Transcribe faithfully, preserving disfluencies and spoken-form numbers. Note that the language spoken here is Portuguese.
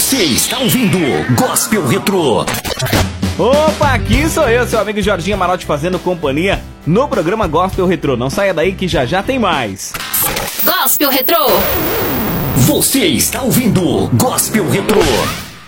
Você está ouvindo Gospel Retrô. Opa, aqui sou eu, seu amigo Jorginho Amarotti, fazendo companhia no programa Gospel Retrô. Não saia daí que já já tem mais. Gospel Retrô. Você está ouvindo Gospel Retrô.